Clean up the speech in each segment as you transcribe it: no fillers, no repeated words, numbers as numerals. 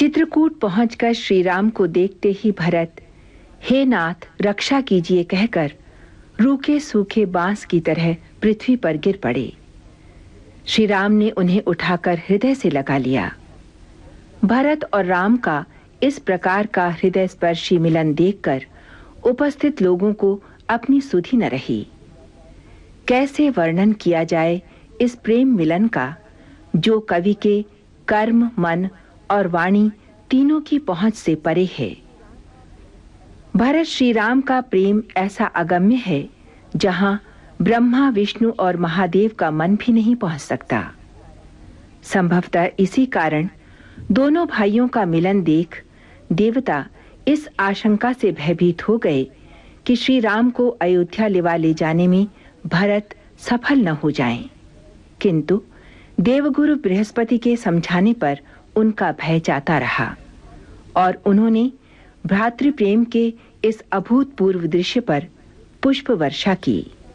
चित्रकूट पहुंचकर श्री राम को देखते ही भरत हे नाथ रक्षा कीजिए कहकर रूखे सूखे बांस की तरह पृथ्वी पर गिर पड़े। श्री राम ने उन्हें उठाकर हृदय से लगा लिया। भरत और राम का इस प्रकार का हृदय स्पर्शी मिलन देखकर उपस्थित लोगों को अपनी सुधि न रही। कैसे वर्णन किया जाए इस प्रेम मिलन का जो कवि के कर्म, मन और वाणी तीनों की पहुंच से परे है। भरत श्री राम का प्रेम ऐसा अगम्य है जहां ब्रह्मा, विष्णु और महादेव का मन भी नहीं पहुंच सकता। संभवतः इसी कारण दोनों भाइयों का मिलन देख देवता इस आशंका से भयभीत हो गए कि श्री राम को अयोध्या ले जाने में भरत सफल न हो जाएं। किंतु देवगुरु बृहस्पति के समझाने पर उनका भय जाता रहा और उन्होंने भ्रातृप्रेम के इस अभूतपूर्व दृश्य पर पुष्प वर्षा की।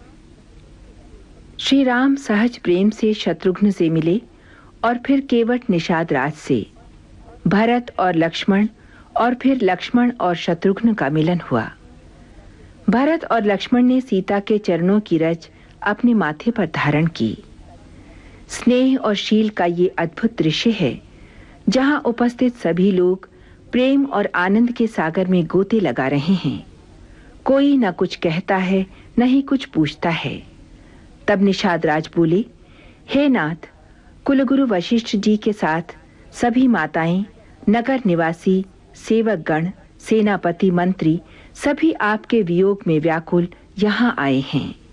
श्री राम सहज प्रेम से शत्रुघ्न से मिले और फिर केवट निषाद राज से। भरत और लक्ष्मण और फिर लक्ष्मण और शत्रुघ्न का मिलन हुआ। भरत और लक्ष्मण ने सीता के चरणों की रज अपने माथे पर धारण की। स्नेह और शील का ये अद्भुत दृश्य है जहां उपस्थित सभी लोग प्रेम और आनंद के सागर में गोते लगा रहे हैं। कोई न कुछ कहता है न ही कुछ पूछता है। तब निषाद राज बोले, हे नाथ, कुलगुरु वशिष्ठ जी के साथ सभी माताएं, नगर निवासी, सेवक गण, सेनापति, मंत्री सभी आपके वियोग में व्याकुल यहाँ आए हैं।